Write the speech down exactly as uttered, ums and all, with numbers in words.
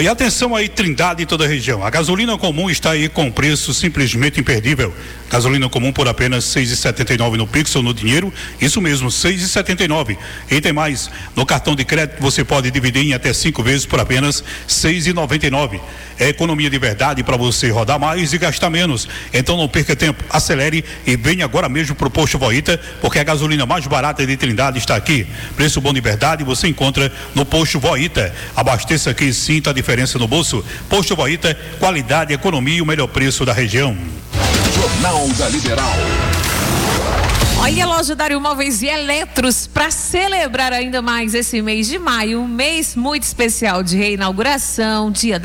Olha, atenção aí, Trindade e toda a região. A gasolina comum está aí com preço simplesmente imperdível. Gasolina comum por apenas seis reais e setenta e nove centavos no Pix ou no dinheiro. Isso mesmo, seis reais e setenta e nove centavos. E tem mais, no cartão de crédito você pode dividir em até cinco vezes por apenas seis reais e noventa e nove centavos. É economia de verdade para você rodar mais e gastar menos. Então não perca tempo, acelere e venha agora mesmo pro Posto Voita, porque a gasolina mais barata de Trindade está aqui. Preço bom de verdade você encontra no Posto Voita. Abasteça aqui e sinta a diferença no bolso. Posto Voita, qualidade, economia e o melhor preço da região. Jornal da Liberal. Olha, a loja Dário Móveis e Eletros, para celebrar ainda mais esse mês de maio, um mês muito especial de reinauguração, dia